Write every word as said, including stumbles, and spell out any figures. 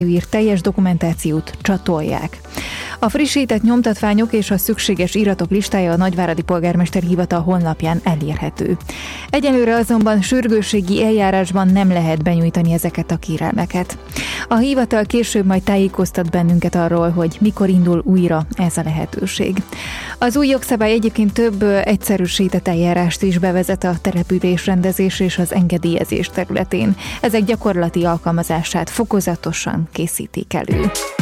ír teljes dokumentációt csatolják. A frissített nyomtatványok és a szükséges iratok listája a Nagyváradi Polgármester Hivatal honlapján elérhető. Egyelőre azonban sürgősségi eljárásban nem lehet benyújtani ezeket a kérelmeket. A hivatal később majd tájékoztat bennünket arról, hogy mikor indul újra ez a lehetőség. Az új jogszabály egyébként több egyszerűsített eljárást is bevezet a településrendezés és az engedélyezés területén. Ezek gyakorlati alkalmazását fokozatosan készítik elő.